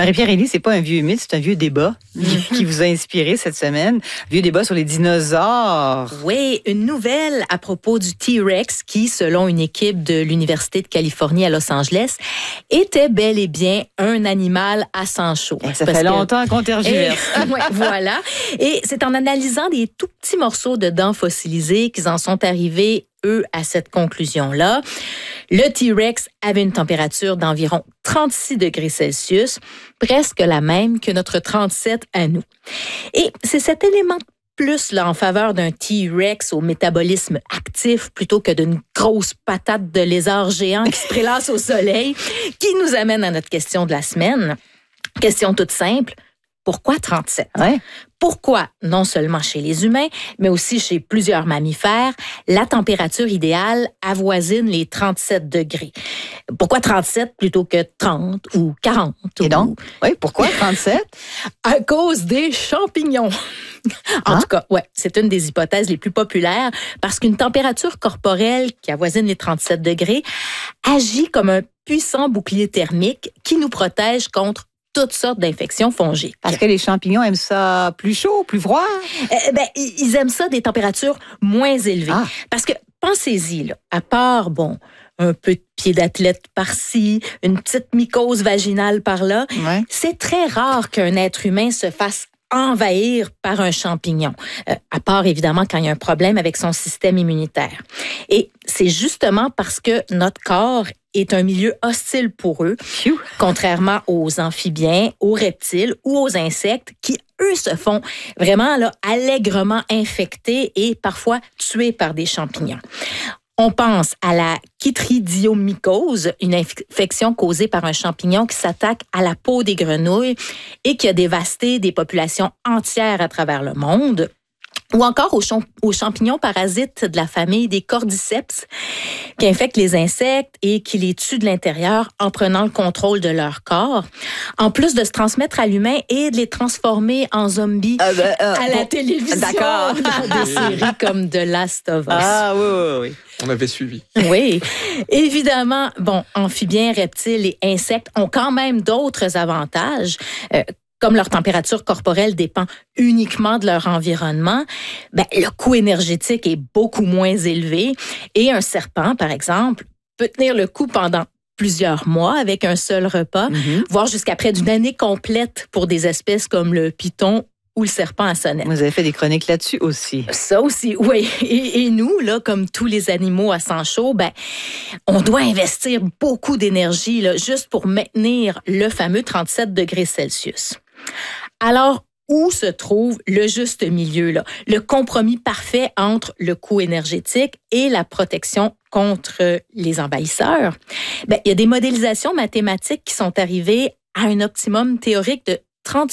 Marie-Pierre Élie, c'est pas un vieux mythe, c'est un vieux débat qui vous a inspiré cette semaine. Vieux débat sur les dinosaures. Oui, une nouvelle à propos du T-Rex qui, selon une équipe de l'Université de Californie à Los Angeles, était bel et bien un animal à sang chaud. Ça fait longtemps qu'on tergiverse. Ouais, voilà. Et c'est en analysant des tout petits morceaux de dents fossilisées qu'ils en sont arrivés, eux, à cette conclusion-là. Le T-Rex avait une température d'environ 36 degrés Celsius, presque la même que notre 37 à nous. Et c'est cet élément plus là, en faveur d'un T-Rex au métabolisme actif plutôt que d'une grosse patate de lézard géant qui se prélasse au soleil qui nous amène à notre question de la semaine. Question toute simple. Pourquoi 37? Ouais. Pourquoi, non seulement chez les humains, mais aussi chez plusieurs mammifères, la température idéale avoisine les 37 degrés? Pourquoi 37 plutôt que 30 ou 40? Et donc, oui, pourquoi 37? À cause des champignons. En tout cas, ouais, c'est une des hypothèses les plus populaires parce qu'une température corporelle qui avoisine les 37 degrés agit comme un puissant bouclier thermique qui nous protège contre toutes sortes d'infections fongiques. Parce que les champignons aiment ça plus chaud, plus froid? Ils aiment ça des températures moins élevées. Parce que, pensez-y, là, à part, un peu de pied d'athlète par-ci, une petite mycose vaginale par-là, c'est très rare qu'un être humain se fasse envahir par un champignon, à part évidemment quand il y a un problème avec son système immunitaire. Et c'est justement parce que notre corps est un milieu hostile pour eux, contrairement aux amphibiens, aux reptiles ou aux insectes qui, eux, se font vraiment là, allègrement infectés et parfois tués par des champignons. On pense à la chytridiomycose, une infection causée par un champignon qui s'attaque à la peau des grenouilles et qui a dévasté des populations entières à travers le monde. Ou encore aux champignons parasites de la famille des cordyceps qui infectent les insectes et qui les tuent de l'intérieur en prenant le contrôle de leur corps. En plus de se transmettre à l'humain et de les transformer en zombies à la télévision. D'accord. Dans des séries comme The Last of Us. Ah oui. On avait suivi. Oui. Évidemment, amphibiens, reptiles et insectes ont quand même d'autres avantages. Comme leur température corporelle dépend uniquement de leur environnement, le coût énergétique est beaucoup moins élevé. Et un serpent, par exemple, peut tenir le coup pendant plusieurs mois avec un seul repas, voire jusqu'à près d'une année complète pour des espèces comme le python ou le serpent à sonnette. Vous avez fait des chroniques là-dessus aussi. Ça aussi, oui. Et nous, là, comme tous les animaux à sang chaud, on doit investir beaucoup d'énergie là, juste pour maintenir le fameux 37 degrés Celsius. Alors, où se trouve le juste milieu, là? Le compromis parfait entre le coût énergétique et la protection contre les envahisseurs? Il y a des modélisations mathématiques qui sont arrivées à un optimum théorique de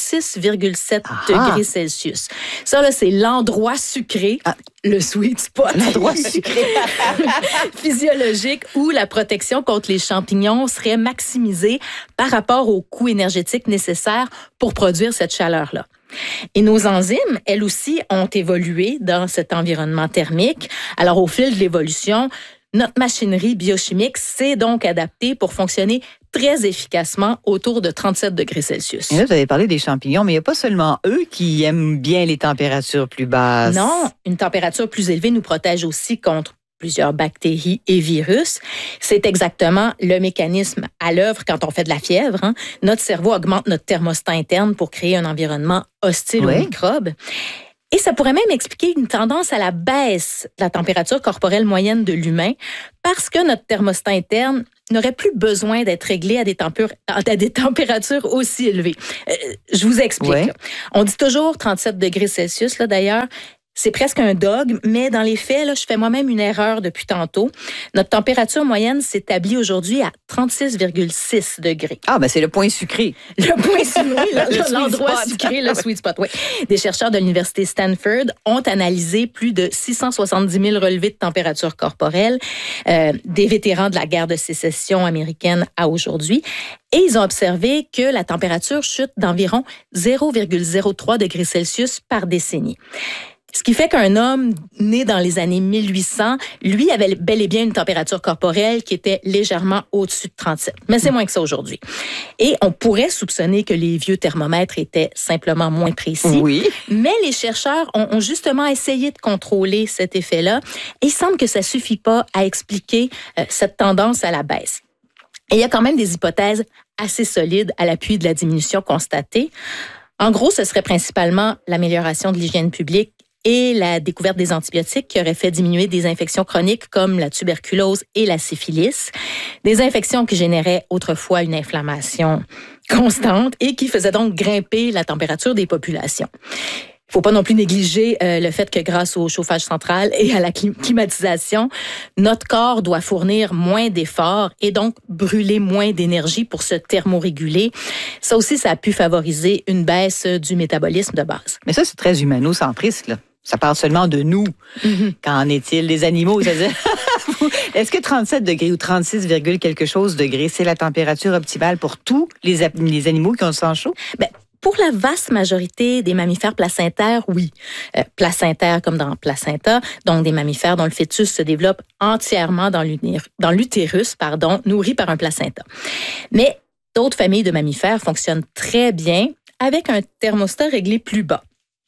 36,7 degrés Celsius. Ça, là, c'est l'endroit sucré, le sweet spot. L'endroit sucré. Physiologique où la protection contre les champignons serait maximisée par rapport au coût énergétique nécessaire pour produire cette chaleur-là. Et nos enzymes, elles aussi, ont évolué dans cet environnement thermique. Alors, au fil de l'évolution, notre machinerie biochimique s'est donc adaptée pour fonctionner très efficacement autour de 37 degrés Celsius. Et là, vous avez parlé des champignons, mais il n'y a pas seulement eux qui aiment bien les températures plus basses. Non, une température plus élevée nous protège aussi contre plusieurs bactéries et virus. C'est exactement le mécanisme à l'œuvre quand on fait de la fièvre. Notre cerveau augmente notre thermostat interne pour créer un environnement hostile aux microbes. Et ça pourrait même expliquer une tendance à la baisse de la température corporelle moyenne de l'humain parce que notre thermostat interne n'aurait plus besoin d'être réglé à des températures aussi élevées. Je vous explique. On dit toujours 37 degrés Celsius, là, d'ailleurs. C'est presque un dogme, mais dans les faits, là, je fais moi-même une erreur depuis tantôt. Notre température moyenne s'établit aujourd'hui à 36,6 degrés. C'est le point sucré. Le point sucré, l'endroit sucré, le sweet spot, oui. Des chercheurs de l'Université Stanford ont analysé plus de 670 000 relevés de température corporelle des vétérans de la guerre de sécession américaine à aujourd'hui. Et ils ont observé que la température chute d'environ 0,03 degrés Celsius par décennie. Ce qui fait qu'un homme né dans les années 1800, lui avait bel et bien une température corporelle qui était légèrement au-dessus de 37. Mais c'est moins que ça aujourd'hui. Et on pourrait soupçonner que les vieux thermomètres étaient simplement moins précis. Oui. Mais les chercheurs ont justement essayé de contrôler cet effet-là. Et il semble que ça suffit pas à expliquer cette tendance à la baisse. Et il y a quand même des hypothèses assez solides à l'appui de la diminution constatée. En gros, ce serait principalement l'amélioration de l'hygiène publique et la découverte des antibiotiques qui auraient fait diminuer des infections chroniques comme la tuberculose et la syphilis. Des infections qui généraient autrefois une inflammation constante et qui faisaient donc grimper la température des populations. Il ne faut pas non plus négliger le fait que grâce au chauffage central et à la climatisation, notre corps doit fournir moins d'efforts et donc brûler moins d'énergie pour se thermoréguler. Ça aussi, ça a pu favoriser une baisse du métabolisme de base. Mais ça, c'est très humano-centriste, là. Ça parle seulement de nous. Mm-hmm. Qu'en est-il des animaux? C'est-à-dire, est-ce que 37 degrés ou 36, quelque chose degrés, c'est la température optimale pour tous les animaux qui ont le sang chaud? Pour la vaste majorité des mammifères placentaires, oui. Placentaires comme dans placenta, donc des mammifères dont le fœtus se développe entièrement dans l'utérus, nourri par un placenta. Mais d'autres familles de mammifères fonctionnent très bien avec un thermostat réglé plus bas.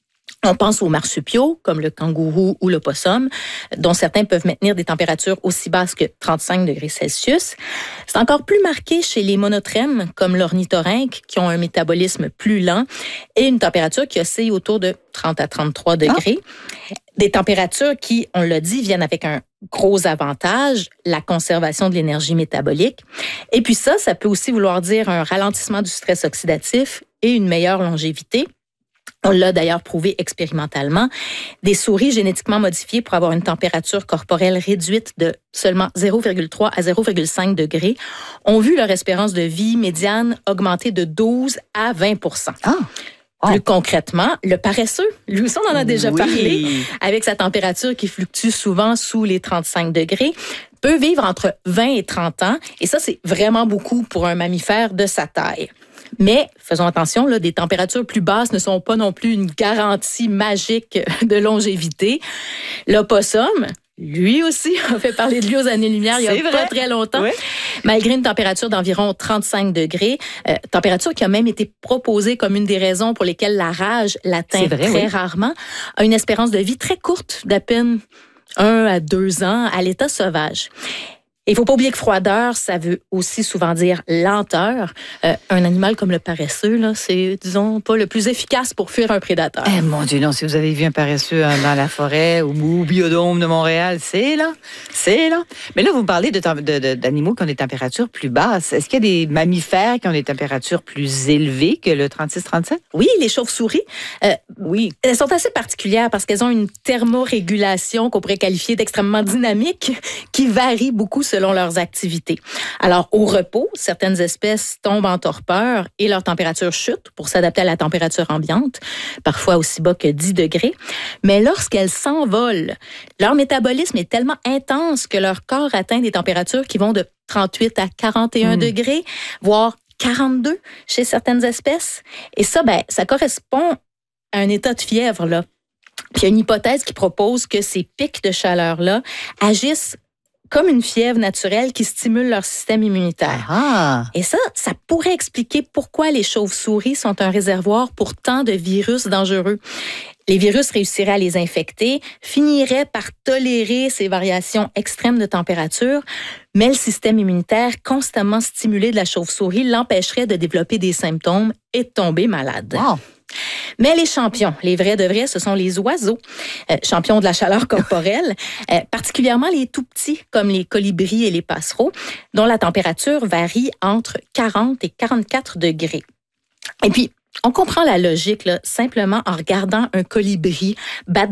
On pense aux marsupiaux, comme le kangourou ou l'opossum, dont certains peuvent maintenir des températures aussi basses que 35 degrés Celsius. C'est encore plus marqué chez les monotrèmes, comme l'ornithorynque, qui ont un métabolisme plus lent et une température qui oscille autour de 30 à 33 degrés. Des températures qui, on l'a dit, viennent avec un gros avantage, la conservation de l'énergie métabolique. Et puis ça peut aussi vouloir dire un ralentissement du stress oxydatif et une meilleure longévité. On l'a d'ailleurs prouvé expérimentalement. Des souris génétiquement modifiées pour avoir une température corporelle réduite de seulement 0,3 à 0,5 degrés ont vu leur espérance de vie médiane augmenter de 12 à 20 %. Plus concrètement, le paresseux, lui aussi on en a déjà parlé, avec sa température qui fluctue souvent sous les 35 degrés, peut vivre entre 20 et 30 ans. Et ça, c'est vraiment beaucoup pour un mammifère de sa taille. Mais faisons attention, là, des températures plus basses ne sont pas non plus une garantie magique de longévité. L'opossum, lui aussi, on fait parler de lui aux années-lumière il y a pas très longtemps, malgré une température d'environ 35 degrés, température qui a même été proposée comme une des raisons pour lesquelles la rage l'atteint très rarement, a une espérance de vie très courte, d'à peine 1 à 2 ans à l'état sauvage. Il ne faut pas oublier que froideur, ça veut aussi souvent dire lenteur. Un animal comme le paresseux, là, c'est, disons, pas le plus efficace pour fuir un prédateur. Mon Dieu, non, si vous avez vu un paresseux dans la forêt ou au biodôme de Montréal, c'est là. Mais là, vous parlez d'animaux qui ont des températures plus basses. Est-ce qu'il y a des mammifères qui ont des températures plus élevées que le 36-37? Oui, les chauves-souris. Oui. Elles sont assez particulières parce qu'elles ont une thermorégulation qu'on pourrait qualifier d'extrêmement dynamique qui varie beaucoup selon leurs activités. Alors, au repos, certaines espèces tombent en torpeur et leur température chute pour s'adapter à la température ambiante, parfois aussi bas que 10 degrés. Mais lorsqu'elles s'envolent, leur métabolisme est tellement intense que leur corps atteint des températures qui vont de 38 à 41 degrés, voire 42 chez certaines espèces. Et ça, ça correspond à un état de fièvre, là. Puis il y a une hypothèse qui propose que ces pics de chaleur-là agissent comme une fièvre naturelle qui stimule leur système immunitaire. Et ça pourrait expliquer pourquoi les chauves-souris sont un réservoir pour tant de virus dangereux. Les virus réussiraient à les infecter, finiraient par tolérer ces variations extrêmes de température, mais le système immunitaire constamment stimulé de la chauve-souris l'empêcherait de développer des symptômes et de tomber malade. Mais les champions, les vrais de vrais, ce sont les oiseaux, champions de la chaleur corporelle, particulièrement les tout petits comme les colibris et les passereaux, dont la température varie entre 40 et 44 degrés. Et puis, on comprend la logique là, simplement en regardant un colibri battre